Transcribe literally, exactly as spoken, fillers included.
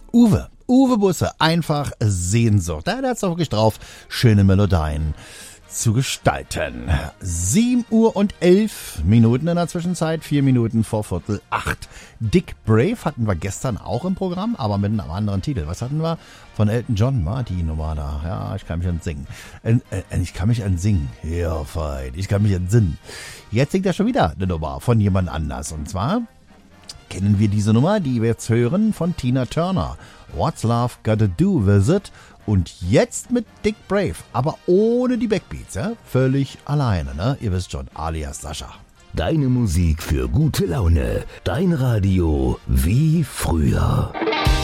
Uwe, Uwe Busse, einfach Sehnsucht. Der hat's auch wirklich drauf, schöne Melodien zu gestalten. sieben Uhr und elf Minuten in der Zwischenzeit, vier Minuten vor Viertel acht. Dick Brave hatten wir gestern auch im Programm, aber mit einem anderen Titel. Was hatten wir? Von Elton John war die Nummer da. Ja, ich kann mich ansingen. Äh, äh, ich kann mich ansingen. Ja, fein. Ich kann mich ansinnen. Jetzt singt er schon wieder eine Nummer von jemand anders. Und zwar kennen wir diese Nummer, die wir jetzt hören, von Tina Turner. What's Love Gotta Do With It? Und jetzt mit Dick Brave, aber ohne die Backbeats, ja? Völlig alleine, ne? Ihr wisst schon, alias Sascha. Deine Musik für gute Laune, dein Radio wie früher.